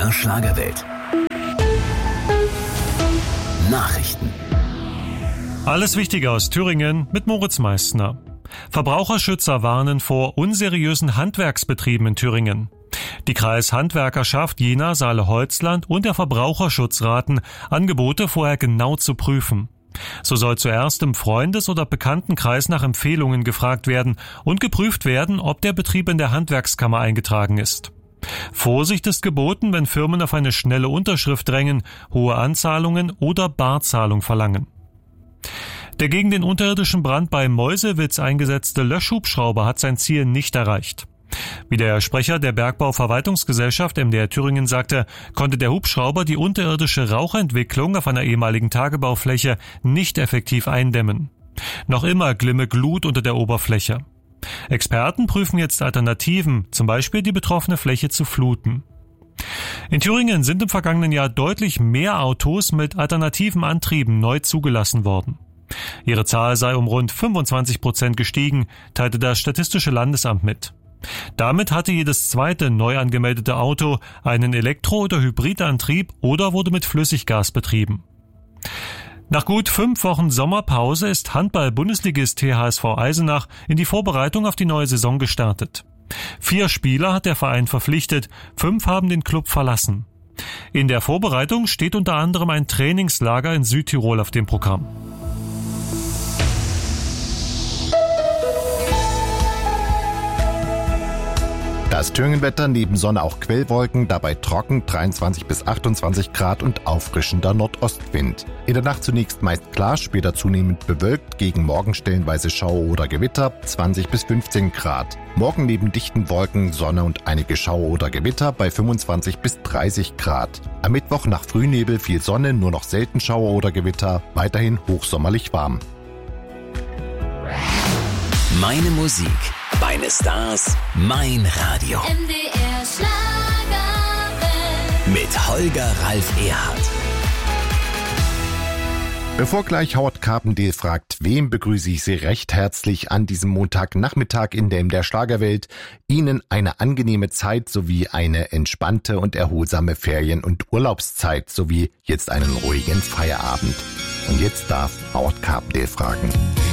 MDR Schlagerwelt. Nachrichten. Alles Wichtige aus Thüringen mit Moritz Meissner. Verbraucherschützer warnen vor unseriösen Handwerksbetrieben in Thüringen. Die Kreishandwerkerschaft Jena, Saale-Holzland und der Verbraucherschutz raten, Angebote vorher genau zu prüfen. So soll zuerst im Freundes- oder Bekanntenkreis nach Empfehlungen gefragt werden und geprüft werden, ob der Betrieb in der Handwerkskammer eingetragen ist. Vorsicht ist geboten, wenn Firmen auf eine schnelle Unterschrift drängen, hohe Anzahlungen oder Barzahlung verlangen. Der gegen den unterirdischen Brand bei Meuselwitz eingesetzte Löschhubschrauber hat sein Ziel nicht erreicht. Wie der Sprecher der Bergbauverwaltungsgesellschaft MDR Thüringen sagte, konnte der Hubschrauber die unterirdische Rauchentwicklung auf einer ehemaligen Tagebaufläche nicht effektiv eindämmen. Noch immer glimme Glut unter der Oberfläche. Experten prüfen jetzt Alternativen, zum Beispiel die betroffene Fläche zu fluten. In Thüringen sind im vergangenen Jahr deutlich mehr Autos mit alternativen Antrieben neu zugelassen worden. Ihre Zahl sei um rund 25% gestiegen, teilte das Statistische Landesamt mit. Damit hatte jedes zweite neu angemeldete Auto einen Elektro- oder Hybridantrieb oder wurde mit Flüssiggas betrieben. Nach gut 5 Wochen Sommerpause ist Handball-Bundesligist THSV Eisenach in die Vorbereitung auf die neue Saison gestartet. 4 Spieler hat der Verein verpflichtet, 5 haben den Club verlassen. In der Vorbereitung steht unter anderem ein Trainingslager in Südtirol auf dem Programm. Das Thüringenwetter, neben Sonne auch Quellwolken, dabei trocken, 23 bis 28 Grad und auffrischender Nordostwind. In der Nacht zunächst meist klar, später zunehmend bewölkt, gegen Morgen stellenweise Schauer oder Gewitter, 20 bis 15 Grad. Morgen neben dichten Wolken, Sonne und einige Schauer oder Gewitter bei 25 bis 30 Grad. Am Mittwoch nach Frühnebel viel Sonne, nur noch selten Schauer oder Gewitter, weiterhin hochsommerlich warm. Meine Musik, meine Stars, mein Radio. MDR Schlagerwelt. Mit Holger Ralf Erhardt. Bevor gleich Howard Carpendale fragt, wem, begrüße ich Sie recht herzlich an diesem Montagnachmittag in der Schlagerwelt. Ihnen eine angenehme Zeit sowie eine entspannte und erholsame Ferien- und Urlaubszeit sowie jetzt einen ruhigen Feierabend. Und jetzt darf Howard Carpendale fragen.